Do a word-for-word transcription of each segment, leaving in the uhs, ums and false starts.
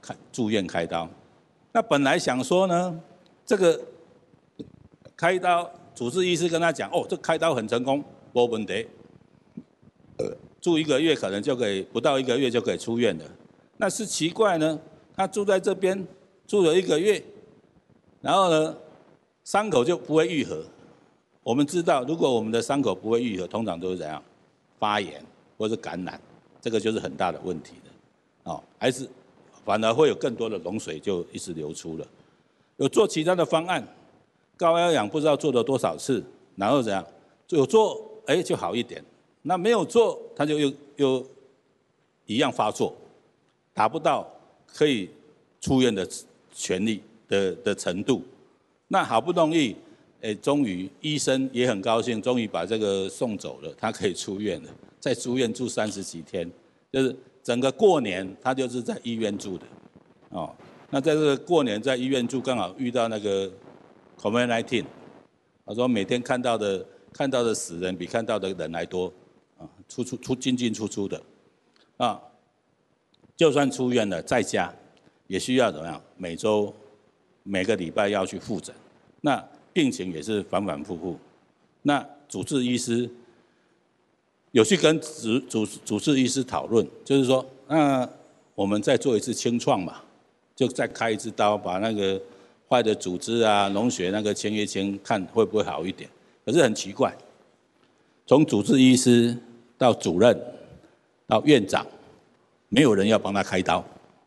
开住院开刀。那本来想说呢，这个开刀主治医师跟他讲，哦，这开刀很成功，没问题，呃，住一个月可能就可以，不到一个月就可以出院了。那是奇怪呢，他住在这边住了一个月，然后呢，伤口就不会愈合。我们知道，如果我们的伤口不会愈合，通常都是怎样？发炎或是感染，这个就是很大的问题了。哦，还是反而会有更多的脓水就一直流出了。有做其他的方案，高压氧不知道做了多少次，然后怎样？有做，哎，就好一点。那没有做，他就又又一样发作，达不到可以出院的权利的的程度。那好不容易，哎，终于医生也很高兴，终于把这个送走了，他可以出院了。在住院住三十几天，就是整个过年他就是在医院住的，哦。那在这个过年在医院住，刚好遇到那个 COVID 十九， 他说每天看到的看到的死人比看到的人还多，啊，出出出进进出出的，啊，就算出院了，在家也需要怎么样？每周每个礼拜要去复诊，那病情也是反反复复。那主治医师有去跟主主主治医师讨论，就是说，那我们再做一次清创嘛。就再开一支刀，把那个坏的组织啊、脓血那个清一清，看会不会好一点。可是很奇怪，从主治医师到主任到院长，没有人要帮他开刀，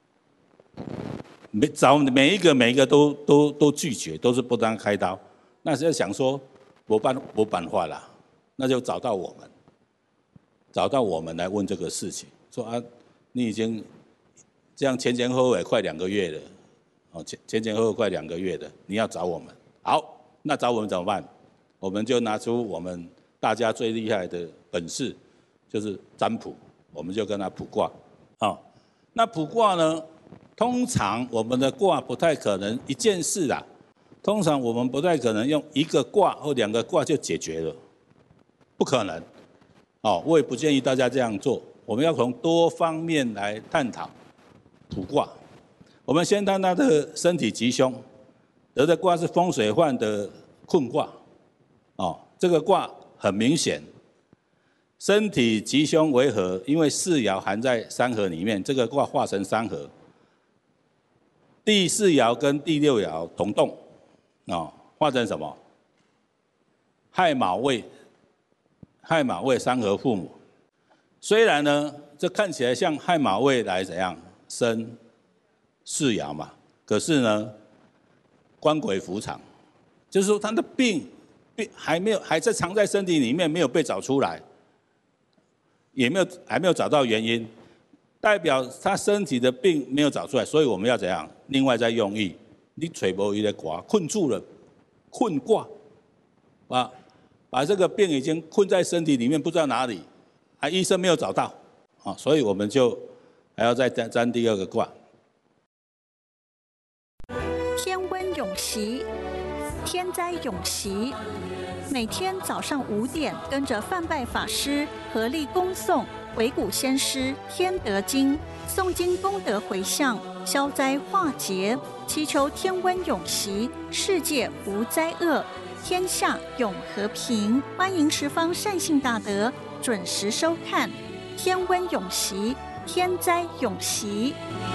每找每一个每一个都都都拒绝，都是不让他开刀。那是想说，没办没办法啦，那就找到我们，找到我们来问这个事情，说啊，你已经。这样前前后后也快两个月了，哦，前前前后后快两个月的，你要找我们，好，那找我们怎么办？我们就拿出我们大家最厉害的本事，就是占卜，我们就跟他卜卦，啊、哦，那卜卦呢，通常我们的卦不太可能一件事啦，通常我们不太可能用一个卦或两个卦就解决了，不可能，哦，我也不建议大家这样做，我们要从多方面来探讨。卜卦，我们先看他的身体吉凶，得的卦是风水患的困卦，哦，这个卦很明显，身体吉凶为合，因为四爻含在三合里面，这个卦化成三合，第四爻跟第六爻同动，哦，化成什么？亥卯未，亥卯未三合父母。虽然呢，这看起来像亥卯未来怎样？生四爻嘛，可是呢，官鬼伏藏，就是说他的病病还没有还在藏在身体里面，没有被找出来，也没有还没有找到原因，代表他身体的病没有找出来，所以我们要怎样？另外再用意，你揣无伊的卦困住了，困卦，把把这个病已经困在身体里面，不知道哪里，啊，医生没有找到，啊，所以我们就。还要再占第二个卦。 天温永习，天灾永习。每天早上五点，跟着范拜法师合力恭诵《鬼谷先师天德经》，诵经功德回向，消灾化劫，祈求天温永习，世界无灾厄，天下永和平。欢迎十方善信大德准时收看《天温永习》。天灾永习。